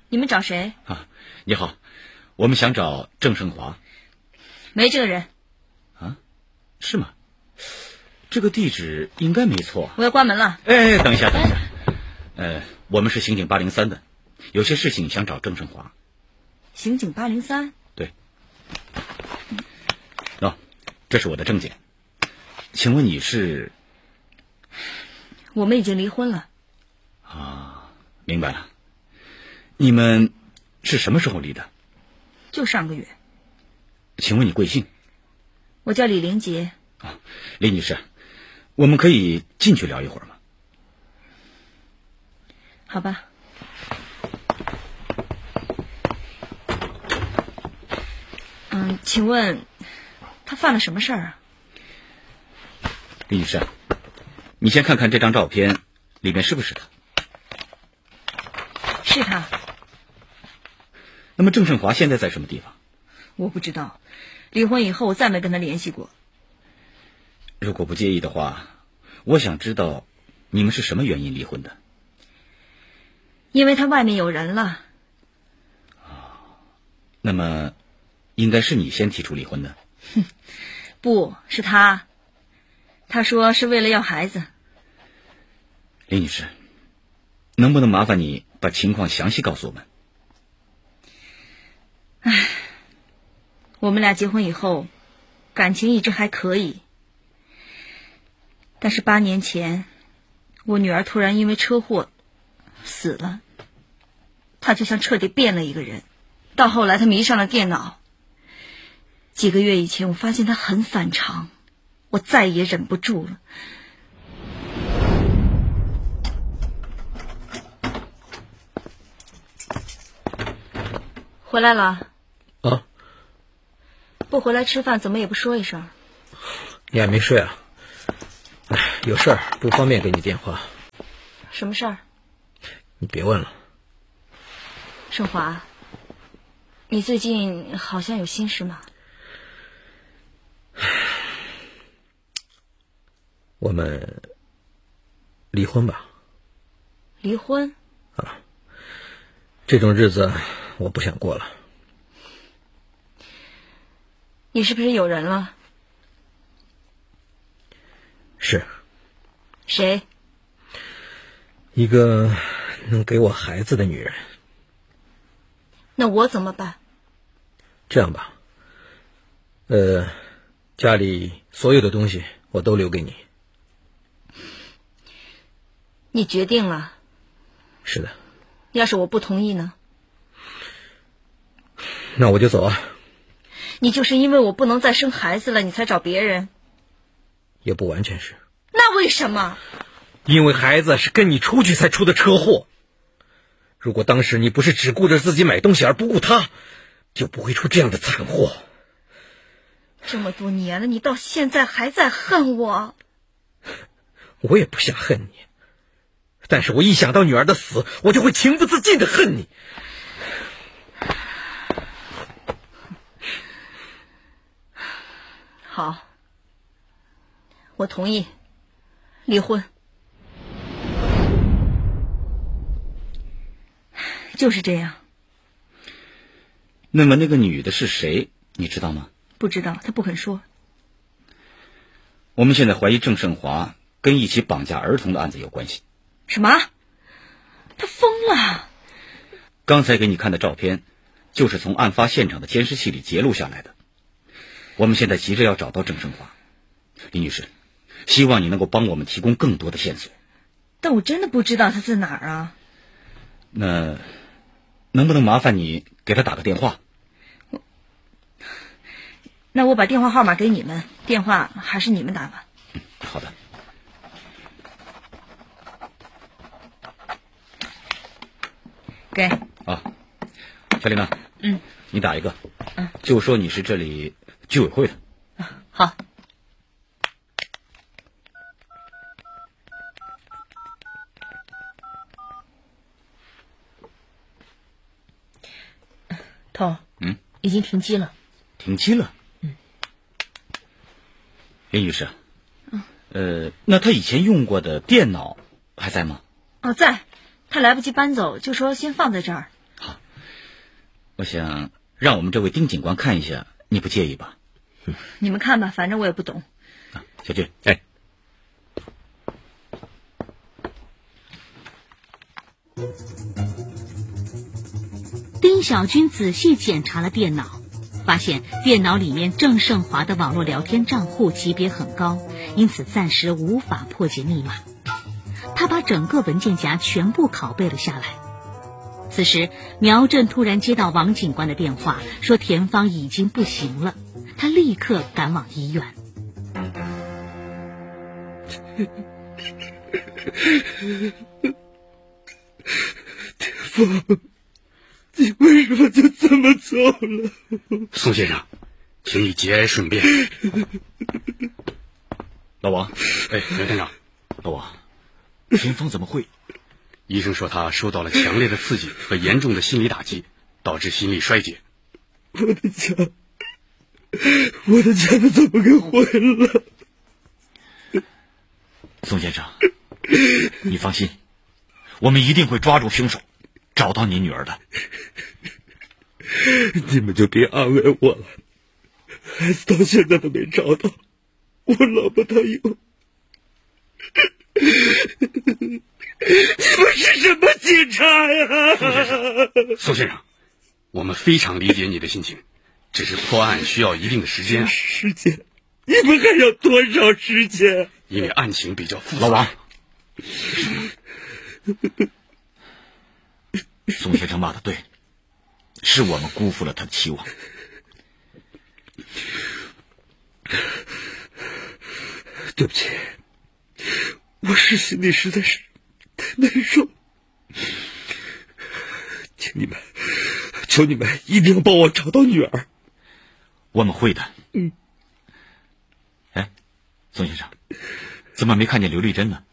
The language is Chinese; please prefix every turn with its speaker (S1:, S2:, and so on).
S1: 你们找谁？
S2: 啊，你好，我们想找郑胜华。
S1: 没这个人。
S2: 啊，是吗？这个地址应该没错。
S1: 我要关门了。
S2: 哎，等一下。我们是刑警803的，有些事情想找郑胜华。
S1: 刑警803？
S2: 对。这是我的证件。请问你是？
S1: 我们已经离婚了。
S2: 啊，明白了。你们是什么时候离的？
S1: 就上个月。
S2: 请问你贵姓？
S1: 我叫李玲杰。
S2: 啊，李女士，我们可以进去聊一会儿吗？
S1: 好吧。请问他犯了什么事儿啊？
S2: 李女士，你先看看这张照片，里面是不是他？
S1: 是他。
S2: 那么郑胜华现在在什么地方？
S1: 我不知道，离婚以后我再没跟他联系过。
S2: 如果不介意的话，我想知道你们是什么原因离婚的？
S1: 因为他外面有人了。
S2: 那么应该是你先提出离婚的。
S1: 不是他。他说是为了要孩子。
S2: 李女士，能不能麻烦你把情况详细告诉我们？
S1: 我们俩结婚以后感情一直还可以，但是8年前我女儿突然因为车祸死了，她就像彻底变了一个人。到后来她迷上了电脑，几个月以前我发现她很反常，我再也忍不住了。回来了。
S3: 啊，
S1: 不回来吃饭怎么也不说一声？
S3: 你还没睡啊？有事儿不方便给你电话。
S1: 什么事儿？
S3: 你别问了。
S1: 胜华，你最近好像有心事吗？
S3: 我们离婚吧。
S1: 离婚？
S3: 啊，这种日子我不想过了。
S1: 你是不是有人了？
S3: 是。
S1: 谁？
S3: 一个能给我孩子的女人。
S1: 那我怎么办？
S3: 这样吧，家里所有的东西我都留给你。
S1: 你决定了？
S3: 是的。
S1: 要是我不同意呢？
S3: 那我就走啊。
S1: 你就是因为我不能再生孩子了，你才找别人？
S3: 也不完全是。
S1: 那为什么？
S3: 因为孩子是跟你出去才出的车祸。如果当时你不是只顾着自己买东西而不顾他，就不会出这样的惨祸。
S1: 这么多年了，你到现在还在恨我？
S3: 我也不想恨你，但是我一想到女儿的死，我就会情不自禁的恨你。
S1: 好，我同意离婚。就是这样。
S2: 那么那个女的是谁，你知道吗？
S1: 不知道，她不肯说。
S2: 我们现在怀疑郑胜华跟一起绑架儿童的案子有关系。
S1: 什么？他疯了？
S2: 刚才给你看的照片，就是从案发现场的监视器里截录下来的。我们现在急着要找到郑胜华。李女士，希望你能够帮我们提供更多的线索。
S1: 但我真的不知道他在哪儿啊。
S2: 那能不能麻烦你给他打个电话？
S1: 那我把电话号码给你们，电话还是你们打吧。
S2: 好的。
S1: 给。
S2: 啊，小丽娜。你打一个。就说你是这里居委会的。
S1: 好。头。已经停机了。
S2: 停机了？林女士。那他以前用过的电脑还在吗？
S1: 在，他来不及搬走，就说先放在这儿。
S2: 好， 我想让我们这位丁警官看一下，你不介意吧？
S1: 你们看吧，反正我也不懂。
S2: 小俊，
S3: 哎，
S4: 丁小军仔细检查了电脑，发现电脑里面郑胜华的网络聊天账户级别很高，因此暂时无法破解密码。他把整个文件夹全部拷贝了下来。此时苗振突然接到王警官的电话，说田芳已经不行了，他立刻赶往医院。
S5: 田芳，你为什么就这么走了？
S6: 宋先生，请你节哀顺变。
S2: 老王，
S6: 哎，刘探长，
S2: 老王，田芳怎么会？
S6: 医生说他受到了强烈的刺激和严重的心理打击，导致心力衰竭。
S5: 我的家怎么给毁了？
S2: 宋先生，你放心，我们一定会抓住凶手，找到你女儿的。
S5: 你们就别安慰我了，孩子到现在都没找到，我老婆她有。你们是什么警察呀？
S6: 宋先生，我们非常理解你的心情，只是破案需要一定的时间。
S5: 时间？你们还要多少时间？
S6: 因为案情比较复杂。
S2: 老王，宋先生骂的对，是我们辜负了他的期望。
S5: 对不起，我是心里实在是太难受。请你们，求你们一定要帮我找到女儿。
S2: 我们会的。哎，宋先生，怎么没看见刘丽珍呢？